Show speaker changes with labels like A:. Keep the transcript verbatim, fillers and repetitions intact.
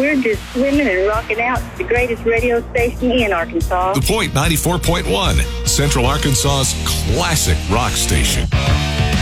A: We're just swimming and rocking out to the greatest radio station in Arkansas.
B: The Point ninety-four point one, Central Arkansas's classic rock station.